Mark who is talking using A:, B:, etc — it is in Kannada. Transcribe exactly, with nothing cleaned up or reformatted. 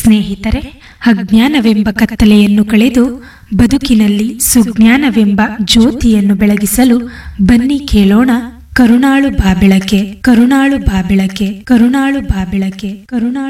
A: ಸ್ನೇಹಿತರೆ, ಅಜ್ಞಾನವೆಂಬ ಕತ್ತಲೆಯನ್ನು ಕಳೆದು ಬದುಕಿನಲ್ಲಿ ಸುಜ್ಞಾನವೆಂಬ ಜ್ಯೋತಿಯನ್ನು ಬೆಳಗಿಸಲು ಬನ್ನಿ ಕೇಳೋಣ ಕರುಣಾಳು ಬಾಬೆಳಕೆ, ಕರುಣಾಳು ಬಾಬೆಳಕೆ, ಕರುಣಾಳು ಬಾಬೆಳಕೆ, ಕರುಣಾಳು